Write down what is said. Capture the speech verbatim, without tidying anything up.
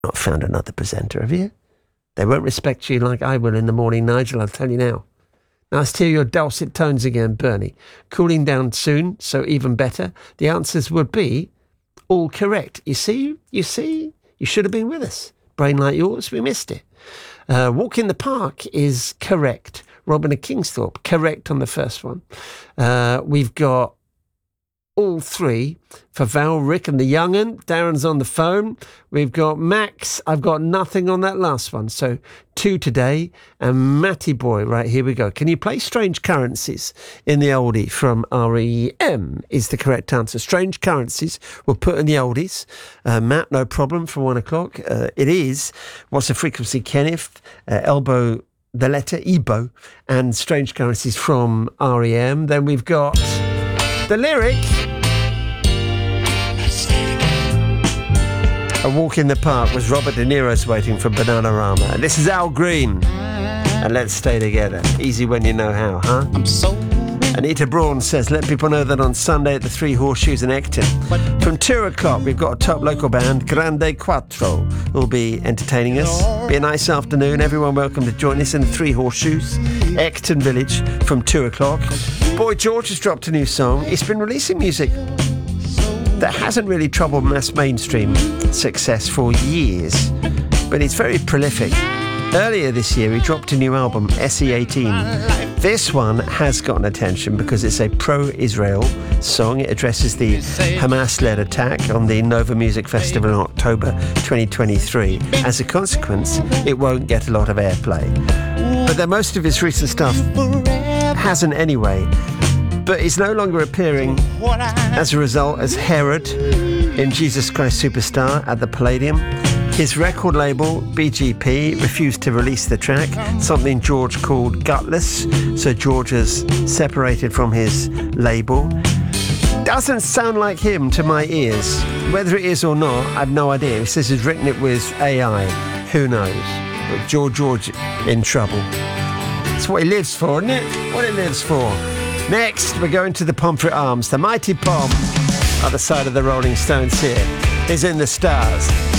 Not found another presenter, have you? They won't respect you like I will in the morning, Nigel, I'll tell you now. Nice to hear your dulcet tones again, Bernie. Cooling down soon, so even better. The answers would be all correct. You see? You see? You should have been with us. Brain like yours, we missed it. Uh, Walk in the Park is correct. Robin of Kingsthorpe, correct on the first one. Uh, we've got all three for Val, Rick and the young'un. Darren's on the phone. We've got Max. I've got nothing on that last one. So two today. And Matty Boy, right, here we go. Can you play Strange Currencies in the oldie from R E M is the correct answer. Strange Currencies we'll put in the oldies. Uh, Matt, no problem for one o'clock. Uh, it is What's the Frequency, Kenneth, uh, Elbow, the letter Ebo, and Strange Currencies from R E M. Then we've got the lyric, A Walk in the Park was Robert De Niro's Waiting for Bananarama. This is Al Green, and Let's Stay Together. Easy when you know how, huh? I'm so Anita Braun says, let people know that on Sunday at the Three Horseshoes in Ecton, from two o'clock, we've got a top local band, Grande Quattro, who will be entertaining us. Be a nice afternoon. Everyone welcome to join us in the Three Horseshoes, Ecton Village, from two o'clock. Boy George has dropped a new song. He's been releasing music that hasn't really troubled mass mainstream success for years, but it's very prolific. Earlier this year, he dropped a new album, S E eighteen. This one has gotten attention because it's a pro-Israel song. It addresses the Hamas-led attack on the Nova Music Festival in October twenty twenty-three. As a consequence, it won't get a lot of airplay. But then most of his recent stuff hasn't anyway. But he's no longer appearing as a result as Herod in Jesus Christ Superstar at the Palladium. His record label, B G P, refused to release the track, something George called gutless, so George has separated from his label. Doesn't sound like him to my ears. Whether it is or not, I've no idea. He says he's written it with A I. Who knows? But George George in trouble. That's what he lives for, isn't it? What he lives for. Next, we're going to the Pomfret Arms. The mighty Pom, other side of the Rolling Stones here, is in the stars.